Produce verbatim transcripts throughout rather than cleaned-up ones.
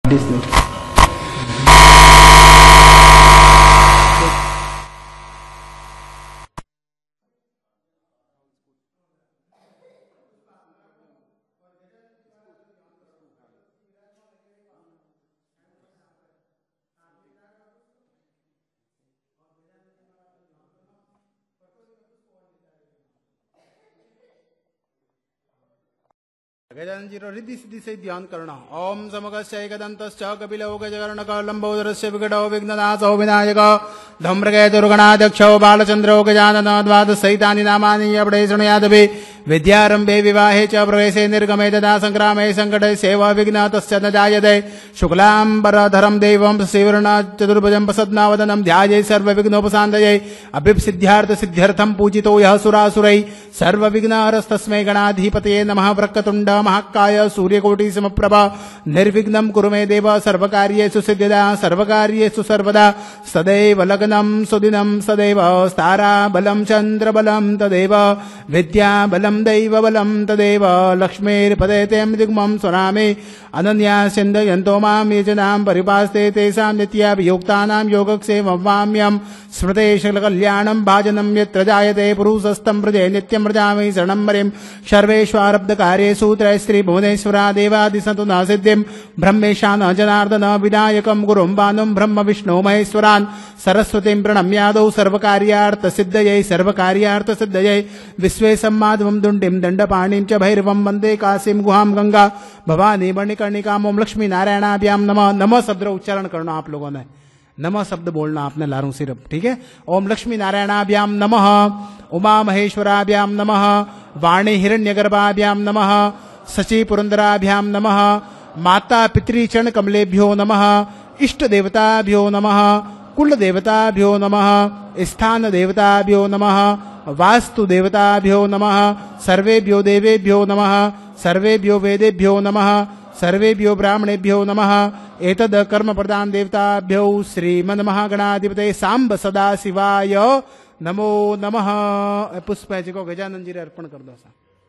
गजानन जी रिद्धि सिद्धि से ध्यान करना। ओम समगस्य एकदंतश्च कपिलो गजकर्णक लंबोदरस्य विकटो विघ्ननाशो विनायक धूम्रकेतु दुर्गणाध्यक्षो बालचंद्रो गजानन द्वादशैतानि नामानि अपडे शृणुयादपि विद्यारंभे विवाहे च प्रवेशे निर्गमे तदा संग्रामे संकटे सेवा विघ्न तस्य न जायते शुक्लांबरधरं देवं शिवर्ण चतुर्भुजं प्रसन्नवदनं ध्याये सर्वविघ्नोपशान्तये अभिसिद्ध्यार्थ सिद्ध्यर्थं पूजितो यः सुरासुरैः सर्वविघ्नहरस्तस्मै गणाधिपतये नमः। वक्रतुण्ड महाकाय सूर्यकोटि समप्रभ निर्विघ्नं कुरु मे देव सर्वकार्येषु सिद्धिदा सर्वकार्येषु सर्वदा सदैव लग्नं सुदिनं सदैव ताराबलं चन्द्रबलं तदेव विद्याबलं दैवबलं तदेव लक्ष्मीर्पदे तें दिग्मं स्वरामि अनन्या सिन्धयन्तो मां ये जनां परिपास्ते तेषां नित्याभियुक्तानां योगक्षेमवाम्यं स्मृतेशकल्याणं भाजनं यत्र जायते पुरुषस्तं प्रजे नित्यं व्रजामि शरणं मरिं सर्वेष्वारब्धकार्येषु त्रयस्त्री भुवनेश्वरा देवादिसन्तु न सिद्धिं ब्रह्मेशान जनार्दन विनायकं गुरुं बानुं ब्रह्म विष्णु महेश्वरान् सरस्वतीं प्रणम्यादौ सर्वकार्यार्थसिद्धये सर्वकार्यार्थसिद्धये विश्वेशं माधवं दुण्डिं दण्डपाणिं च भैरवं वन्दे काशीं गुहां गंगा भवानी मणिकर्णिकां। ओम लक्ष्मी नारायणाभ्याम नमः। नमः शब्द उच्चारण करना आप लोगों ने, नमः शब्द बोलना आपने लारूं सिर्फ, ठीक है। ओम लक्ष्मी नारायणाभ्याम नमः, उमा महेश्वराभ्याम नमः, वाणी हिरण्यगर्भाभ्याम नमः, शचि पुरंदराभ्याम नमः, माता पितृचरण कमलेभ्यो नमः, इष्ट देवताभ्यो नमः, कुल देवताभ्यो नमः, स्थान देवताभ्यो नमः, वास्तु देवताभ्यो नमः, सर्वेभ्यो देवेभ्यो नमः, सर्वेभ्यो वेदेभ्यो नमः, सर्वेभ्यो ब्राह्मणेभ्यो नमः। एतद् कर्म प्रदान देवताभ्यो श्रीमन्महागणाधिपते सांब सदा शिवाय नमो नमः। पुष्प को गजानन जी अर्पण कर दो।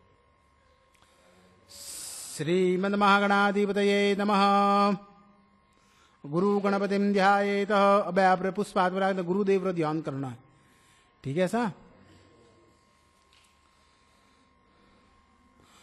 श्रीमन्महागणाधिपतये नमः। गुरु गणपतिं ध्यायेत। अब आप पुष्पात्मरा गुरुदेव ध्यान करना है, ठीक है सा।